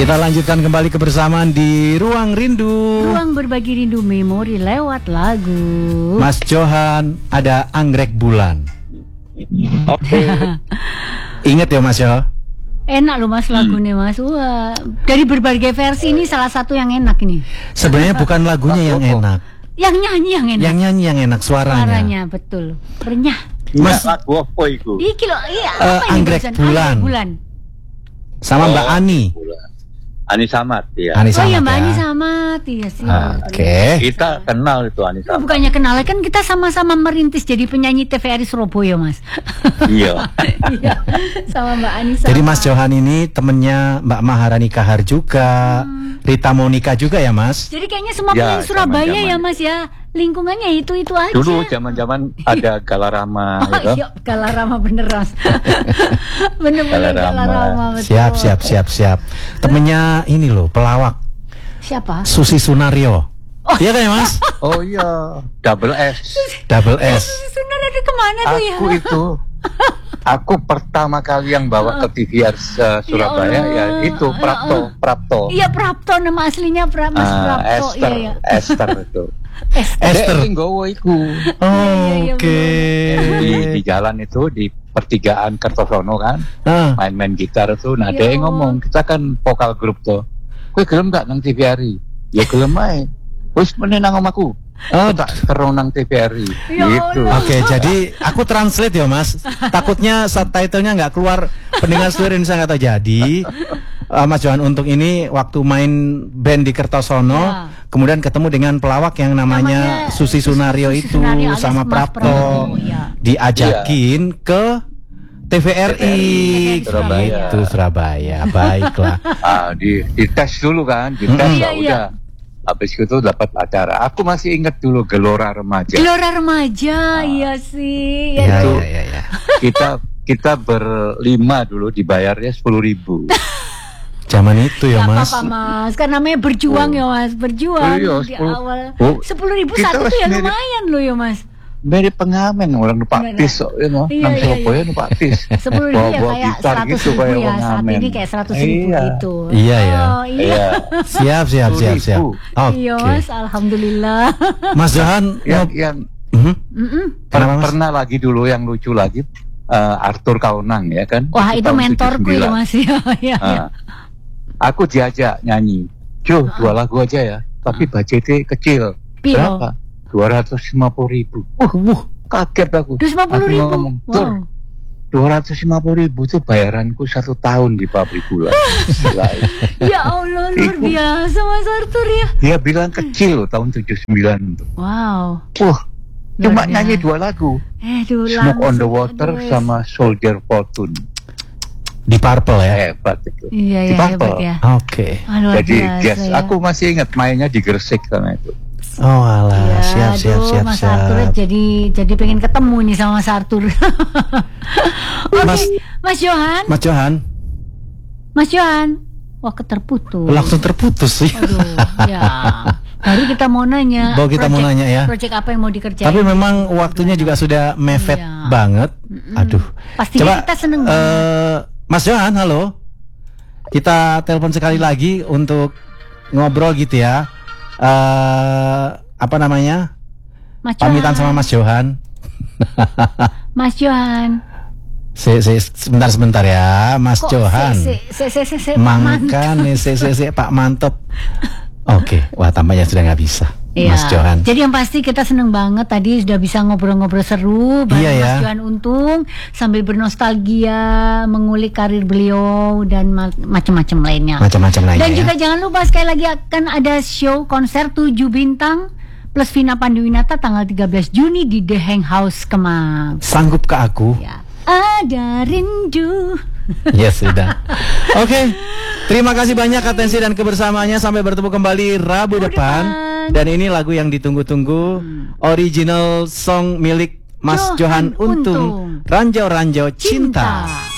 Kita lanjutkan kembali kebersamaan di Ruang Rindu. Ruang berbagi rindu memori lewat lagu. Mas Johan, ada Anggrek Bulan. Oke. Ingat ya Mas ya? Enak loh Mas lagunya Mas. Wah, dari berbagai versi ini salah satu yang enak ini. Sebenarnya bukan lagunya yang enak. Yang nyanyi yang enak. Yang nyanyi yang enak suaranya. Suaranya betul. Renyah. Mas lagu apa itu? Iki loh, iya apa ini Anggrek barusan? Bulan. Anggrek Bulan. Sama Mbak Ani. Ani Samad ya. Ani Oh Samad iya Mbak ya. Ani sama iya sih. Oke. Kita kenal itu Ani Samad. Bukannya kenal kan kita sama-sama merintis jadi penyanyi TVRI Surabaya Mas. Iya. Iya. Sama Mbak Ani sama. Jadi Mas Johan ini temennya Mbak Maharani Kahar juga, Rita Monica juga ya Mas? Jadi kayaknya semua Ya, penyanyi Surabaya zaman-zaman ya Mas ya. Lingkungannya itu aja. Dulu zaman-zaman ada Galarama Oh gitu. iya, Galarama bener Mas. Bener-bener Galarama. Galarama betul. Siap. Temennya ini loh, pelawak Siapa? Susi Sunario. Iya kan ya Mas? Oh iya, Double S. Double S. Sunar ada kemana tuh ya? Aku itu aku pertama kali yang bawa ke TVR Surabaya ya itu Prapto. Iya Prapto, nama aslinya Mas Prapto. Esther, Iya. Esther itu. Esther. Dek nggowo iku. Oke. Di jalan itu di pertigaan Kertosono kan, main-main gitar tuh. Nah, Ya dia ngomong, kita kan vokal grup tuh. Kowe gelem gak nang TVRI? Ya gelem ae. Wis meneh nang omahku. Tak terus nang TVRI. Ya Gitu. Allah. Oke, jadi aku translate ya Mas. Takutnya subtitlenya nggak keluar, pendengar seluruh Indonesia nggak tahu. Jadi Mas Johan Untung ini waktu main band di Kertosono, Ya. kemudian ketemu dengan pelawak yang namanya Susi Sunario Susi itu Sunario alias sama Mas Prapto, ya. diajakin ke TVRI Surabaya. gitu, Surabaya. Baiklah. Di tes dulu kan, di tes Iya, lah iya. udah. Habis itu dapat acara. Aku masih ingat dulu Gelora Remaja. Gelora Remaja, iya sih. Iya, Itu. iya. Kita berlima dulu dibayarnya 10.000. Zaman itu ya Gak Mas. apa-apa Mas, kan namanya berjuang ya Mas, berjuang Iya, di 10. awal. Oh, 10.000 kita satu tuh ya mirip- lumayan loh ya Mas. Mirip pengamen orang numpak Bener. bis kok, you know. Iya, Nang iya, Surabaya iya. numpak bis. 10.000 ya Bawa kayak gitar 100.000 gitu, kayak ya, orang saat ngamen. ini kayak 100.000 Iya. gitu. Iya, ya. Oh, iya. Siap. 10.000. Oke. Iya Mas, alhamdulillah. Mas Johan, Yang Kenapa, Mas? pernah lagi dulu yang lucu lagi Arthur Kaunang ya kan. Wah itu tahun mentorku 79. ya Mas ya. Iya, iya. Aku diajak nyanyi. Jo, 2 lagu aja ya. Tapi budgetnya kecil. Piro? Berapa? 250.000. Kaget aku. 250.000. Aku ngomong, Tur, Wow. 250.000 itu bayaranku 1 tahun di pabrik gula. Gila, Ya Allah luar biasa Mas Arthur ya. dia bilang kecil loh, tahun 79 tuh. Wow. Cuma Luar nyanyi biasa. 2 lagu. langsung. Smoke on the Water Aduh, sama Soldier Fortune. di Purple ya. Hebat itu. Iya Di ya Purple. hebat ya. Oke. Wah, luar Jadi biasa yes, ya. aku masih ingat mainnya di Gresik sama itu. Oh alah, Ya, siap. aduh, Mas Arthur jadi pengen ketemu nih sama Mas Arthur. Oke, Mas Johan. Mas Johan, Wah, keterputus. langsung terputus sih. Aduh, ya. Baru kita mau nanya. Ya. Proyek apa yang mau dikerjain? Tapi memang waktunya juga sudah mepet Iya. banget. Aduh. Pastinya kita seneng banget. Mas Johan, halo. Kita telepon sekali lagi untuk ngobrol gitu ya. Apa namanya? Mas Pamitan sama Johan. Mas Johan. Mas Johan. Sebentar ya, Mas Kok Johan. Pak Mantep. Mangkan nih, Pak Mantep. Oke, wah tampaknya sudah nggak bisa, Mas Johan. Jadi yang pasti kita seneng banget tadi sudah bisa ngobrol-ngobrol seru bareng Iya, ya. Mas Johan Untung sambil bernostalgia mengulik karir beliau dan macam-macam lainnya. Macam-macam lainnya. Dan ya. juga jangan lupa sekali lagi akan ada show konser 7 bintang plus Vina Panduwinata tanggal 13 Juni di The Hang House Kemang. Sanggup ke aku? Ya. Ada rindu. Ya sudah. Oke. Terima kasih banyak atensi dan kebersamaannya. Sampai bertemu kembali Rabu depan. Dan ini lagu yang ditunggu-tunggu, original song milik Mas Johan Untung, Ranjau Ranjau Cinta.